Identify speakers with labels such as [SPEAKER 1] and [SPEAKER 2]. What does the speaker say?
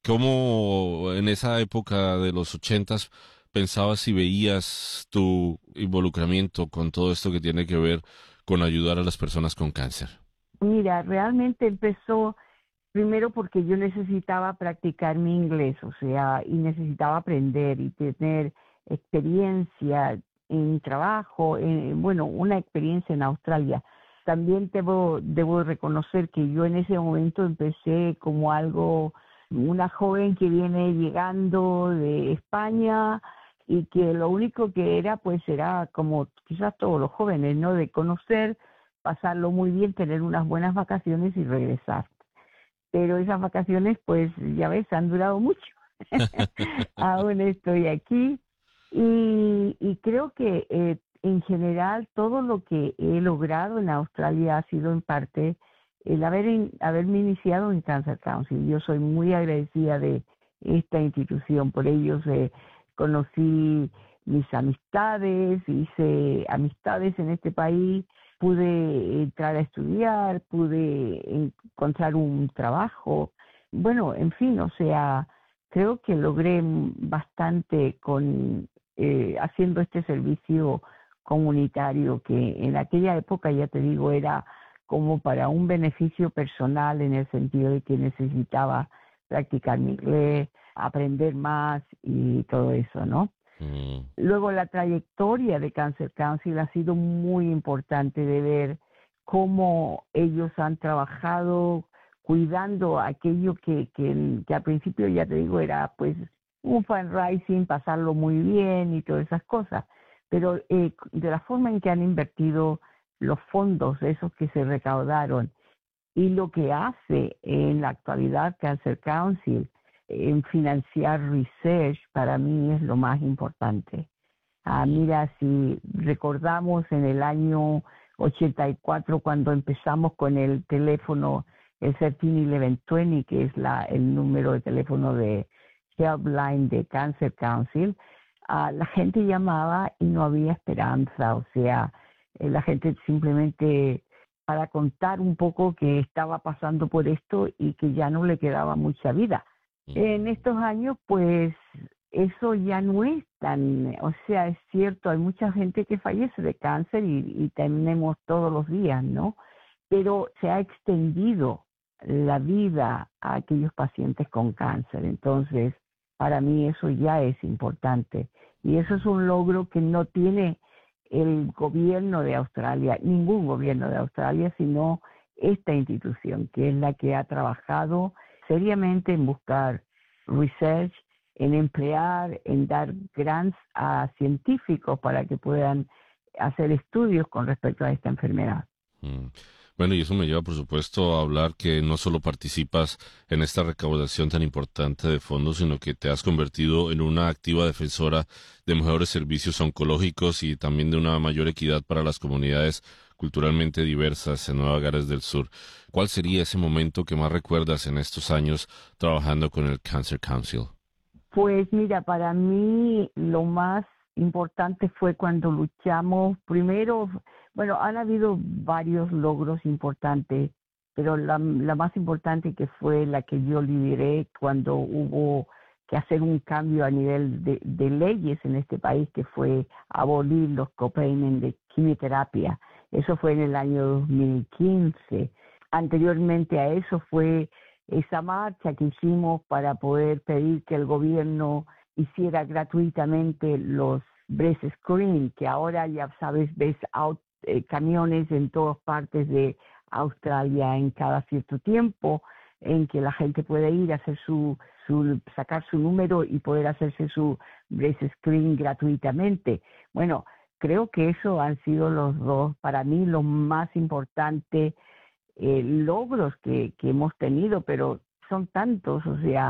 [SPEAKER 1] ¿Cómo en esa época de los 80s pensabas y veías tu involucramiento con todo esto que tiene que ver con ayudar a las personas con cáncer?
[SPEAKER 2] Mira, realmente empezó primero porque yo necesitaba practicar mi inglés, o sea, y necesitaba aprender y tener experiencia en trabajo, bueno, una experiencia en Australia. También debo reconocer que yo en ese momento empecé como algo, una joven que viene llegando de España y que lo único que era, pues era como quizás todos los jóvenes, ¿no? De conocer, pasarlo muy bien, tener unas buenas vacaciones y regresar. Pero esas vacaciones, pues ya ves, han durado mucho. Aún estoy aquí y creo que en general todo lo que he logrado en Australia ha sido en parte el haberme iniciado en Cancer Council. Yo soy muy agradecida de esta institución. Por ellos conocí mis amistades, hice amistades en este país, pude entrar a estudiar, pude encontrar un trabajo. Bueno, en fin, o sea, creo que logré bastante con haciendo este servicio comunitario que en aquella época, ya te digo, era como para un beneficio personal en el sentido de que necesitaba practicar mi inglés, aprender más y todo eso, ¿no?
[SPEAKER 1] Mm.
[SPEAKER 2] Luego la trayectoria de Cancer Council ha sido muy importante de ver cómo ellos han trabajado cuidando aquello que al principio, ya te digo, era pues un fundraising, pasarlo muy bien y todas esas cosas. Pero de la forma en que han invertido los fondos, esos que se recaudaron, y lo que hace en la actualidad Cancer Council en financiar research, para mí es lo más importante. Mira, si recordamos en el año 84, cuando empezamos con el teléfono, el 131120, que es el número de teléfono de Helpline de Cancer Council, la gente llamaba y no había esperanza, o sea, la gente simplemente para contar un poco que estaba pasando por esto y que ya no le quedaba mucha vida. En estos años, pues eso ya no es tan, o sea, es cierto, hay mucha gente que fallece de cáncer y tenemos todos los días, ¿no? Pero se ha extendido la vida a aquellos pacientes con cáncer. Entonces, para mí eso ya es importante. Y eso es un logro que no tiene el gobierno de Australia, ningún gobierno de Australia, sino esta institución, que es la que ha trabajado seriamente en buscar research, en emplear, en dar grants a científicos para que puedan hacer estudios con respecto a esta enfermedad.
[SPEAKER 1] Mm. Bueno, y eso me lleva, por supuesto, a hablar que no solo participas en esta recaudación tan importante de fondos, sino que te has convertido en una activa defensora de mejores servicios oncológicos y también de una mayor equidad para las comunidades culturalmente diversas en Nueva Gales del Sur. ¿Cuál sería ese momento que más recuerdas en estos años trabajando con el Cancer Council?
[SPEAKER 2] Pues mira, para mí lo más importante fue cuando luchamos. Primero, bueno, han habido varios logros importantes, pero la más importante que fue la que yo lideré cuando hubo que hacer un cambio a nivel de leyes en este país, que fue abolir los copayments de quimioterapia. Eso fue en el año 2015. Anteriormente a eso fue esa marcha que hicimos para poder pedir que el gobierno hiciera gratuitamente los breast screen, que ahora ya sabes, ves camiones en todas partes de Australia en cada cierto tiempo, en que la gente puede ir a hacer sacar su número y poder hacerse su breast screen gratuitamente. Bueno, creo que eso han sido los dos, para mí, los más importantes logros que hemos tenido, pero son tantos, o sea,